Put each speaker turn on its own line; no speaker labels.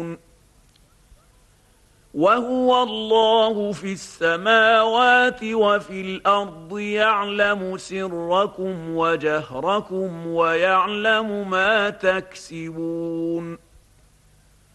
وهو الله في السماوات وفي الارض يعلم سركم وجهركم ويعلم ما تكسبون.